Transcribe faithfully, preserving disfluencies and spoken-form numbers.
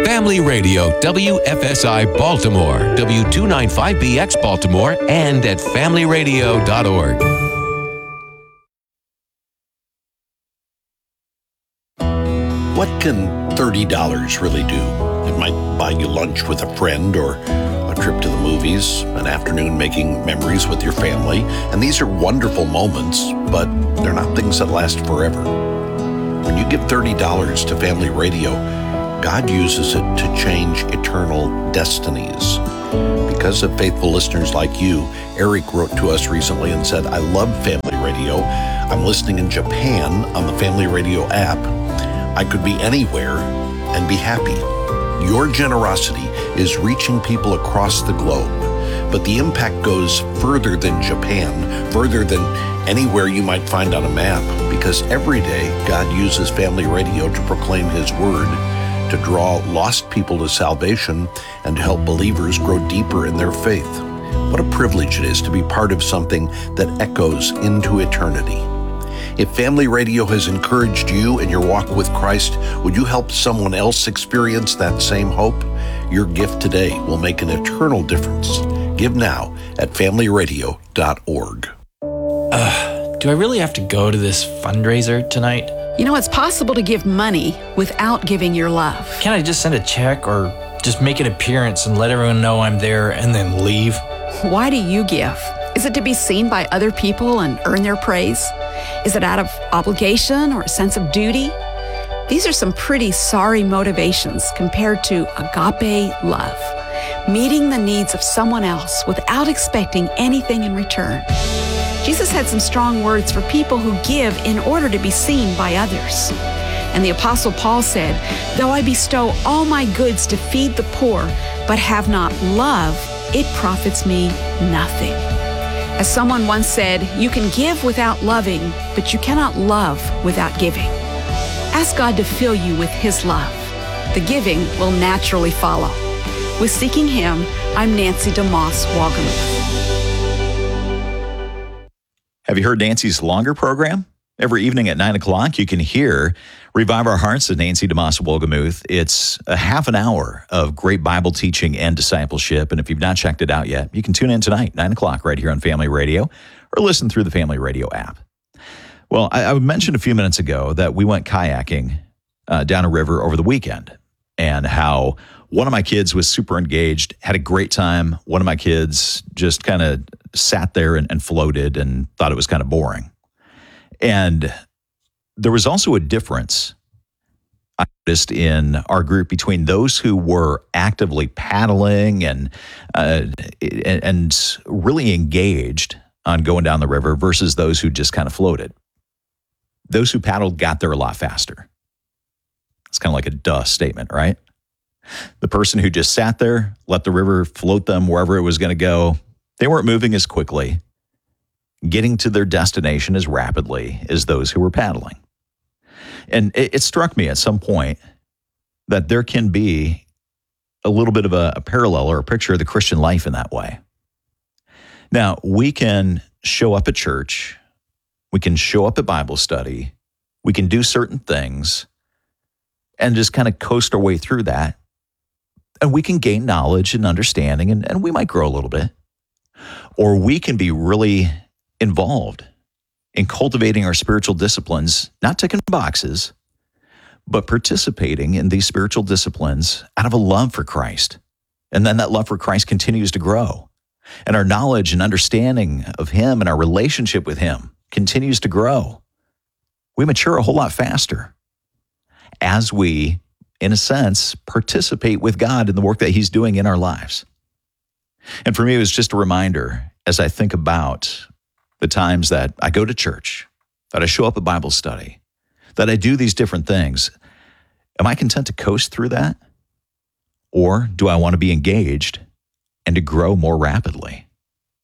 Family Radio, W F S I Baltimore, W two ninety-five B X Baltimore, and at family radio dot org. What can thirty dollars really do? It might buy you lunch with a friend or a trip to the movies, an afternoon making memories with your family. And these are wonderful moments, but they're not things that last forever. When you give thirty dollars to Family Radio, God uses it to change eternal destinies. Because of faithful listeners like you, Eric wrote to us recently and said, I love Family Radio. I'm listening in Japan on the Family Radio app. I could be anywhere and be happy. Your generosity is reaching people across the globe, but the impact goes further than Japan, further than anywhere you might find on a map, because every day God uses Family Radio to proclaim His Word, to draw lost people to salvation, and to help believers grow deeper in their faith. What a privilege it is to be part of something that echoes into eternity. If Family Radio has encouraged you in your walk with Christ, would you help someone else experience that same hope? Your gift today will make an eternal difference. Give now at family radio dot org. Uh, do I really have to go to this fundraiser tonight? You know, it's possible to give money without giving your love. Can't I just send a check or just make an appearance and let everyone know I'm there and then leave? Why do you give? Is it to be seen by other people and earn their praise? Is it out of obligation or a sense of duty? These are some pretty sorry motivations compared to agape love, meeting the needs of someone else without expecting anything in return. Jesus had some strong words for people who give in order to be seen by others. And the Apostle Paul said, though I bestow all my goods to feed the poor, but have not love, it profits me nothing. As someone once said, you can give without loving, but you cannot love without giving. Ask God to fill you with His love. The giving will naturally follow. With Seeking Him, I'm Nancy DeMoss Wolgemuth. Have you heard Nancy's longer program? Every evening at nine o'clock, you can hear Revive Our Hearts with Nancy DeMoss Wolgemuth. It's a half an hour of great Bible teaching and discipleship. And if you've not checked it out yet, you can tune in tonight, nine o'clock, right here on Family Radio, or listen through the Family Radio app. Well, I, I mentioned a few minutes ago that we went kayaking uh, down a river over the weekend, and how one of my kids was super engaged, had a great time. One of my kids just kind of sat there and, and floated and thought it was kind of boring. And there was also a difference I noticed in our group between those who were actively paddling and uh, and really engaged on going down the river versus those who just kind of floated. Those who paddled got there a lot faster. It's kind of like a duh statement, right? The person who just sat there, let the river float them wherever it was going to go, they weren't moving as quickly, getting to their destination as rapidly as those who were paddling. And it, it struck me at some point that there can be a little bit of a, a parallel or a picture of the Christian life in that way. Now, we can show up at church, we can show up at Bible study, we can do certain things and just kind of coast our way through that. And we can gain knowledge and understanding, and, and we might grow a little bit. Or we can be really involved in cultivating our spiritual disciplines, not ticking boxes, but participating in these spiritual disciplines out of a love for Christ. And then that love for Christ continues to grow. And our knowledge and understanding of Him and our relationship with Him continues to grow. We mature a whole lot faster as we, in a sense, participate with God in the work that He's doing in our lives. And for me, it was just a reminder as I think about the times that I go to church, that I show up at Bible study, that I do these different things. Am I content to coast through that? Or do I want to be engaged and to grow more rapidly?